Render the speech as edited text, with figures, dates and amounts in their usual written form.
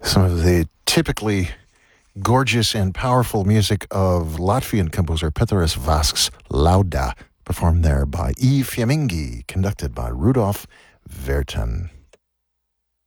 Some of the typically gorgeous and powerful music of Latvian composer Pēteris Vasks Lauda, performed there by E. Fiemingi, conducted by Rudolf Verton.